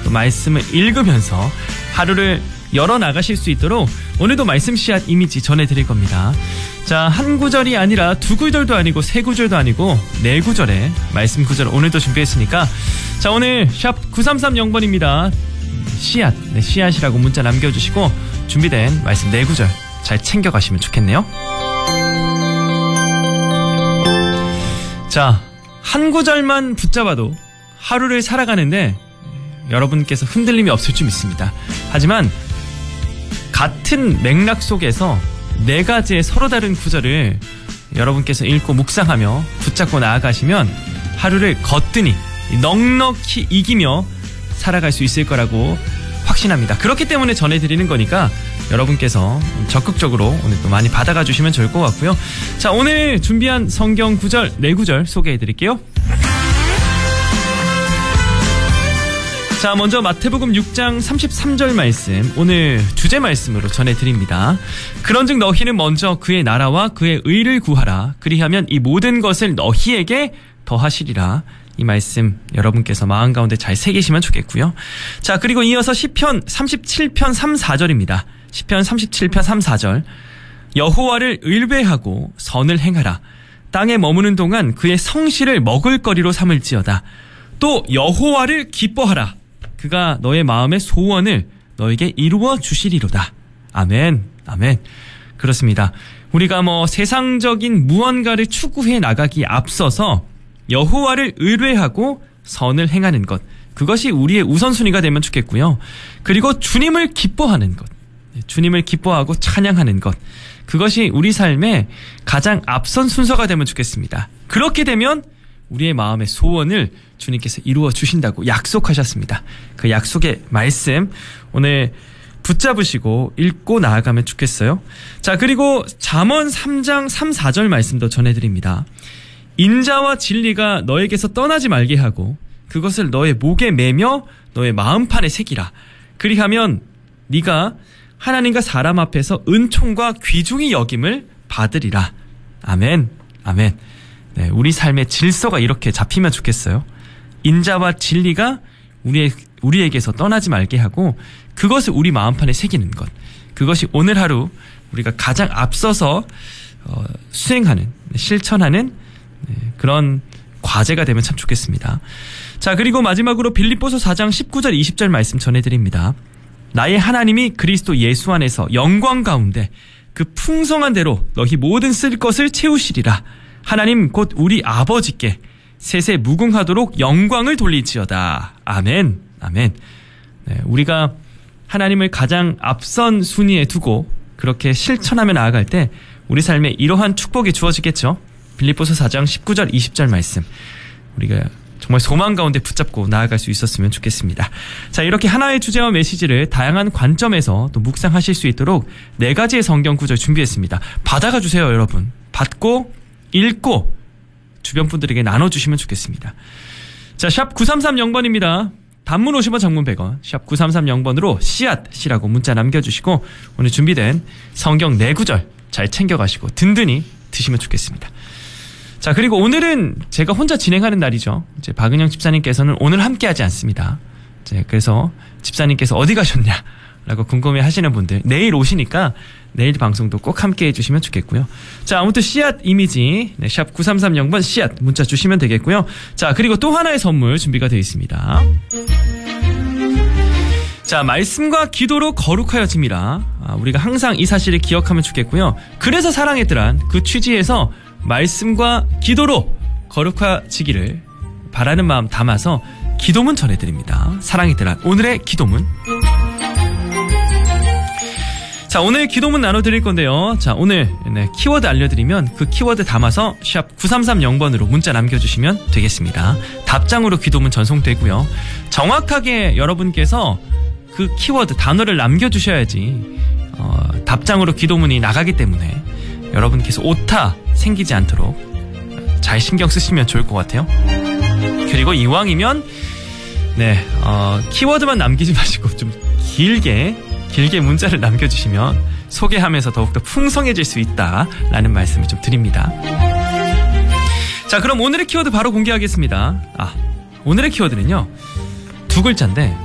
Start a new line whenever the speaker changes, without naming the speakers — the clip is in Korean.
또 말씀을 읽으면서 하루를 열어나가실 수 있도록 오늘도 말씀 씨앗 이미지 전해드릴 겁니다. 자, 한 구절이 아니라 두 구절도 아니고 세 구절도 아니고 네 구절의 말씀 구절 오늘도 준비했으니까 자, 오늘 샵 9330번입니다. 씨앗, 네, 씨앗이라고 문자 남겨주시고 준비된 말씀 네 구절 잘 챙겨가시면 좋겠네요. 자, 한 구절만 붙잡아도 하루를 살아가는데 여러분께서 흔들림이 없을 줄 믿습니다. 하지만 같은 맥락 속에서 네 가지의 서로 다른 구절을 여러분께서 읽고 묵상하며 붙잡고 나아가시면 하루를 거뜬히 넉넉히 이기며 살아갈 수 있을 거라고 확신합니다. 그렇기 때문에 전해드리는 거니까 여러분께서 적극적으로 오늘 또 많이 받아가 주시면 좋을 것 같고요. 자, 오늘 준비한 성경 구절 네 구절 소개해드릴게요. 자, 먼저 마태복음 6장 33절 말씀, 오늘 주제 말씀으로 전해드립니다. 그런즉 너희는 먼저 그의 나라와 그의 의를 구하라. 그리하면 이 모든 것을 너희에게 더하시리라. 이 말씀 여러분께서 마음 가운데 잘 새기시면 좋겠고요. 자, 그리고 이어서 시편 37편 3, 4절입니다. 시편 37편 3, 4절. 여호와를 의뢰하고 선을 행하라. 땅에 머무는 동안 그의 성실을 먹을거리로 삼을지어다. 또 여호와를 기뻐하라. 그가 너의 마음의 소원을 너에게 이루어 주시리로다. 아멘, 아멘. 그렇습니다. 우리가 세상적인 무언가를 추구해 나가기 앞서서 여호와를 의뢰하고 선을 행하는 것, 그것이 우리의 우선순위가 되면 좋겠고요. 그리고 주님을 기뻐하는 것, 주님을 기뻐하고 찬양하는 것, 그것이 우리 삶의 가장 앞선 순서가 되면 좋겠습니다. 그렇게 되면 우리의 마음의 소원을 주님께서 이루어 주신다고 약속하셨습니다. 그 약속의 말씀 오늘 붙잡으시고 읽고 나아가면 좋겠어요. 자, 그리고 잠언 3장 3, 4절 말씀도 전해드립니다. 인자와 진리가 너에게서 떠나지 말게 하고 그것을 너의 목에 매며 너의 마음판에 새기라. 그리하면 네가 하나님과 사람 앞에서 은총과 귀중히 여김을 받으리라. 아멘, 아멘. 네, 우리 삶의 질서가 이렇게 잡히면 좋겠어요. 인자와 진리가 우리에게서 떠나지 말게 하고 그것을 우리 마음판에 새기는 것, 그것이 오늘 하루 우리가 가장 앞서서 수행하는, 실천하는 그런 과제가 되면 참 좋겠습니다. 자, 그리고 마지막으로 빌립보서 4장 19절 20절 말씀 전해드립니다. 나의 하나님이 그리스도 예수 안에서 영광 가운데 그 풍성한 대로 너희 모든 쓸 것을 채우시리라. 하나님 곧 우리 아버지께 세세 무궁하도록 영광을 돌릴지어다. 아멘, 아멘. 네, 우리가 하나님을 가장 앞선 순위에 두고 그렇게 실천하며 나아갈 때 우리 삶에 이러한 축복이 주어지겠죠. 빌립보서 4장 19절 20절 말씀, 우리가 정말 소망 가운데 붙잡고 나아갈 수 있었으면 좋겠습니다. 자, 이렇게 하나의 주제와 메시지를 다양한 관점에서 또 묵상하실 수 있도록 네 가지의 성경 구절 준비했습니다. 받아가 주세요, 여러분. 받고 읽고 주변 분들에게 나눠주시면 좋겠습니다. 자, 샵 9330번입니다. 단문 50원, 장문 100원, 샵 9330번으로 씨앗이라고 문자 남겨주시고 오늘 준비된 성경 네 구절 잘 챙겨가시고 든든히 드시면 좋겠습니다. 자, 그리고 오늘은 제가 혼자 진행하는 날이죠. 이제 박은영 집사님께서는 오늘 함께하지 않습니다. 이제 그래서 집사님께서 어디 가셨냐라고 궁금해 하시는 분들, 내일 오시니까 내일 방송도 꼭 함께 해주시면 좋겠고요. 자, 아무튼 씨앗 이미지, 네, 샵 9330번 씨앗 문자 주시면 되겠고요. 자, 그리고 또 하나의 선물 준비가 되어 있습니다. 자, 말씀과 기도로 거룩하여짐이라. 우리가 항상 이 사실을 기억하면 좋겠고요. 그래서 사랑했더란 그 취지에서 말씀과 기도로 거룩해지기를 바라는 마음 담아서 기도문 전해드립니다. 사랑했더란 오늘의 기도문. 자, 오늘 기도문 나눠드릴 건데요. 자, 오늘 키워드 알려드리면 그 키워드 담아서 샵 9330번으로 문자 남겨주시면 되겠습니다. 답장으로 기도문 전송되고요. 정확하게 여러분께서 그 키워드 단어를 남겨주셔야지 답장으로 기도문이 나가기 때문에 여러분께서 오타 생기지 않도록 잘 신경 쓰시면 좋을 것 같아요. 그리고 이왕이면 키워드만 남기지 마시고 좀 길게 문자를 남겨주시면 소개하면서 더욱더 풍성해질 수 있다라는 말씀을 좀 드립니다. 자, 그럼 오늘의 키워드 바로 공개하겠습니다. 오늘의 키워드는요, 두 글자인데